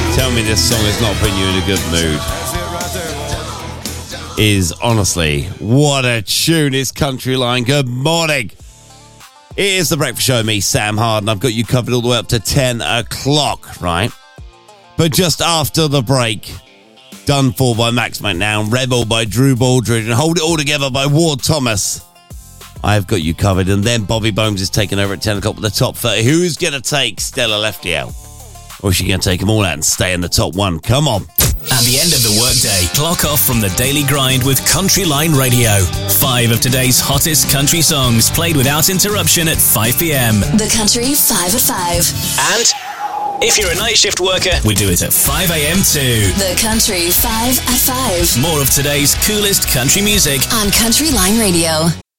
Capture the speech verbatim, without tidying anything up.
Tell me this song is not putting you in a good mood. Is honestly, what a tune. It's Country Line. Good morning. It is The Breakfast Show, me, Sam Harden. I've got you covered all the way up to ten o'clock, right? But just after the break, Done For by Max McNown, Rebel by Drew Baldridge, and Hold It All Together by Ward Thomas. I've got you covered. And then Bobby Bones is taking over at ten o'clock with the top thirty. Who's going to take Stella Lefty out? Or is she going to take them all out and stay in the top one? Come on. At the end of the workday, clock off from the daily grind with Country Line Radio. Five of today's hottest country songs played without interruption at five p.m. The Country five at five. And if you're a night shift worker, we do it at five a.m. too. The Country five at five. More of today's coolest country music on Country Line Radio.